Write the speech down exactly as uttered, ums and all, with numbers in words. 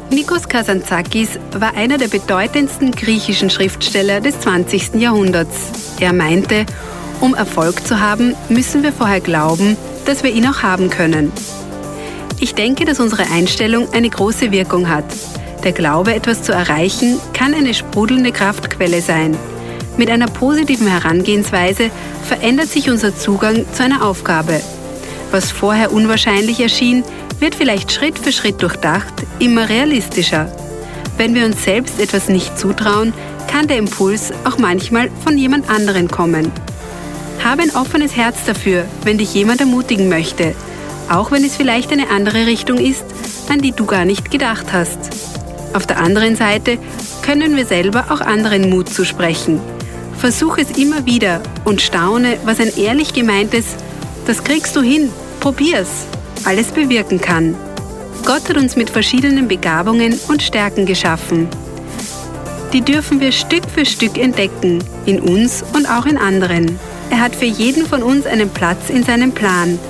Nikos Kazantzakis war einer der bedeutendsten griechischen Schriftsteller des zwanzigsten Jahrhunderts. Er meinte, um Erfolg zu haben, müssen wir vorher glauben, dass wir ihn auch haben können. Ich denke, dass unsere Einstellung eine große Wirkung hat. Der Glaube, etwas zu erreichen, kann eine sprudelnde Kraftquelle sein. Mit einer positiven Herangehensweise verändert sich unser Zugang zu einer Aufgabe. Was vorher unwahrscheinlich erschien, wird vielleicht Schritt für Schritt durchdacht, immer realistischer. Wenn wir uns selbst etwas nicht zutrauen, kann der Impuls auch manchmal von jemand anderen kommen. Habe ein offenes Herz dafür, wenn dich jemand ermutigen möchte, auch wenn es vielleicht eine andere Richtung ist, an die du gar nicht gedacht hast. Auf der anderen Seite können wir selber auch anderen Mut zusprechen. Versuch es immer wieder und staune, was ein ehrlich gemeintes „Das kriegst du hin, probier's" alles bewirken kann. Gott hat uns mit verschiedenen Begabungen und Stärken geschaffen. Die dürfen wir Stück für Stück entdecken, in uns und auch in anderen. Er hat für jeden von uns einen Platz in seinem Plan.